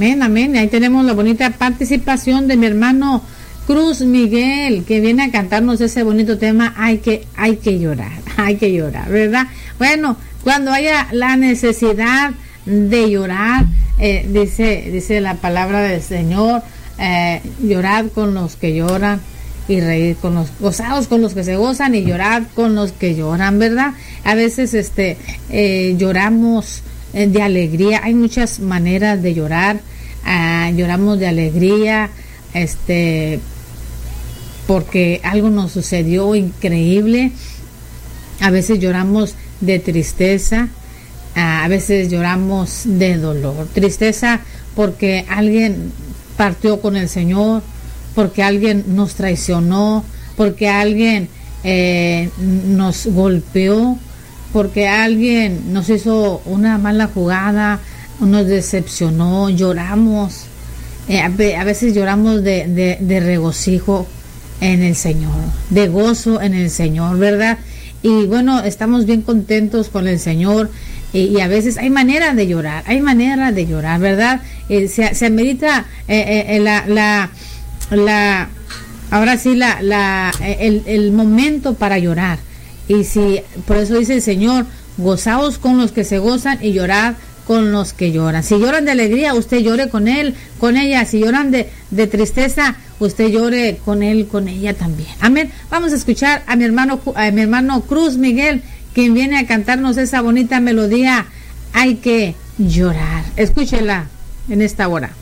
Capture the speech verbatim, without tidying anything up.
Amén, amén. Y ahí tenemos la bonita participación de mi hermano Cruz Miguel, que viene a cantarnos ese bonito tema, hay que, hay que llorar, hay que llorar, ¿verdad? Bueno, cuando haya la necesidad de llorar, eh, dice, dice la palabra del Señor, eh, llorad con los que lloran y reír con los, gozados con los que se gozan y llorad con los que lloran, ¿verdad? A veces, este, eh, lloramos eh, de alegría, hay muchas maneras de llorar, uh, lloramos de alegría, este, porque algo nos sucedió increíble. A veces lloramos de tristeza, a veces lloramos de dolor. Tristeza porque alguien partió con el Señor, porque alguien nos traicionó, porque alguien eh, nos golpeó, porque alguien nos hizo una mala jugada, nos decepcionó. Lloramos, eh, a veces lloramos de, de, de regocijo en el Señor, de gozo en el Señor, ¿verdad? Y bueno, estamos bien contentos con el Señor, y, y a veces hay manera de llorar, hay manera de llorar, ¿verdad? Eh, se, se amerita eh, eh, la, la, la, ahora sí, la, la, el, el momento para llorar. Y si, por eso dice el Señor, gozaos con los que se gozan y llorad con los que lloran. Si lloran de alegría, usted llore con él, con ella. Si lloran de, de tristeza, usted llore con él, con ella también. Amén. Vamos a escuchar a mi hermano, a mi hermano Cruz Miguel, quien viene a cantarnos esa bonita melodía, hay que llorar. Escúchela en esta hora.